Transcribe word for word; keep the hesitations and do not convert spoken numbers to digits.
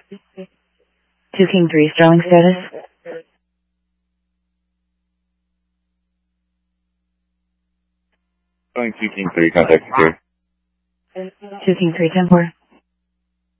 two King three, Sterling status. Sterling two King three, contact secure. two King three, ten four.